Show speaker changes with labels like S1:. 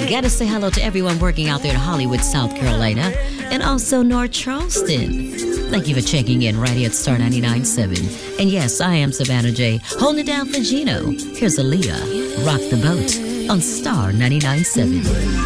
S1: Gotta say hello to everyone working out there in Hollywood, South Carolina, and also North Charleston. Thank you for checking in right here at Star 99.7. And yes, I am Savannah J, holding it down for Gino. Here's Aaliyah, Rock the Boat on Star 99.7.